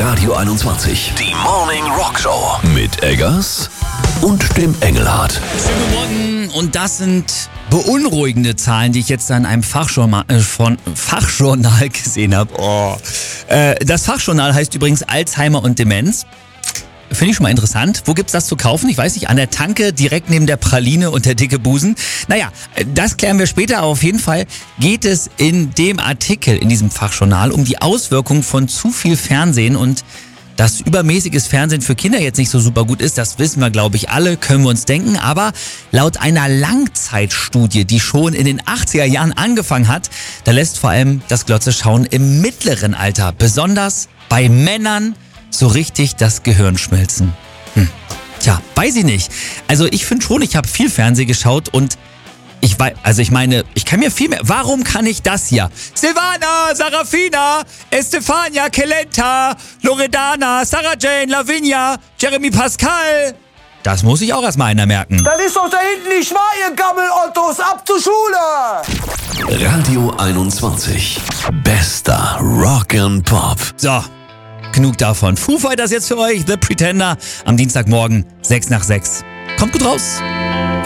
Radio 21. Die Morning Rock Show. Mit Eggers und dem Engelhardt. Schönen guten Morgen. Und das sind beunruhigende Zahlen, die ich jetzt in einem Fachjournal gesehen habe. Das Fachjournal heißt übrigens Alzheimer und Demenz. Finde ich schon mal interessant. Wo gibt's das zu kaufen? Ich weiß nicht, an der Tanke, direkt neben der Praline und der dicke Busen. Naja, das klären wir später, aber auf jeden Fall geht es in dem Artikel, in diesem Fachjournal, um die Auswirkungen von zu viel Fernsehen und dass übermäßiges Fernsehen für Kinder jetzt nicht so super gut ist, das wissen wir, glaube ich, alle, können wir uns denken. Aber laut einer Langzeitstudie, die schon in den 80er Jahren angefangen hat, da lässt vor allem das Glotzeschauen im mittleren Alter, besonders bei Männern, so richtig das Gehirn schmelzen. Tja, weiß ich nicht. Also ich finde schon, ich habe viel Fernsehen geschaut und ich kann mir viel mehr. Warum kann ich das hier? Silvana, Sarafina, Estefania, Kelenta, Loredana, Sarah Jane, Lavinia, Jeremy Pascal. Das muss ich auch erstmal einer merken. Das ist doch da hinten nicht wahr, ihr Gammel-Ottos. Ab zur Schule! Radio 21. Bester Rock'n'Pop. So, genug davon. Foo Fighters jetzt für euch, The Pretender, am Dienstagmorgen, 6 nach 6. Kommt gut raus.